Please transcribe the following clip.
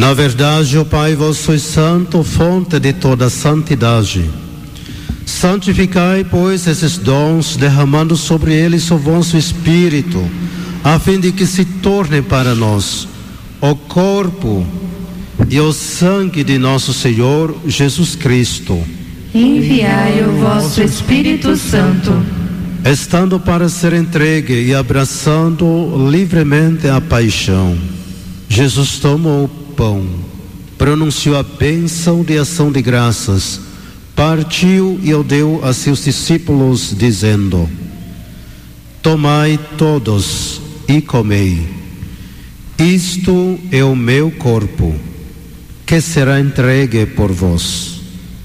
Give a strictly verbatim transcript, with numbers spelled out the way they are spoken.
Na verdade, ó Pai, vós sois santo, fonte de toda santidade. Santificai, pois, esses dons, derramando sobre eles o vosso Espírito, a fim de que se tornem para nós o corpo e o sangue de nosso Senhor Jesus Cristo. Enviai o vosso Espírito Santo, estando para ser entregue e abraçando livremente a paixão, Jesus tomou o pão, pronunciou a bênção de ação de graças, partiu e o deu a seus discípulos, dizendo: tomai todos e comei, isto é o meu corpo, que será entregue por vós.